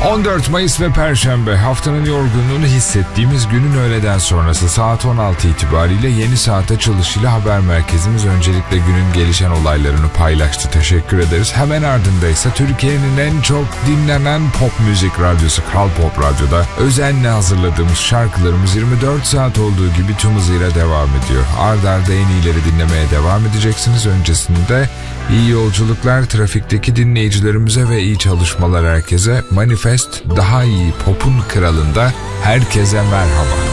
14 Mayıs ve Perşembe, haftanın yorgunluğunu hissettiğimiz günün öğleden sonrası saat 16 itibariyle yeni saat açılışıyla haber merkezimiz öncelikle günün gelişen olaylarını paylaştı. Teşekkür ederiz. Hemen ardında ise Türkiye'nin en çok dinlenen pop müzik radyosu Kral Pop Radyo'da özenle hazırladığımız şarkılarımız 24 saat olduğu gibi tüm hızıyla devam ediyor. Arda arda en iyileri dinlemeye devam edeceksiniz. Öncesinde iyi yolculuklar trafikteki dinleyicilerimize ve iyi çalışmalar herkese. Manifest daha iyi pop'un kralında herkese merhaba.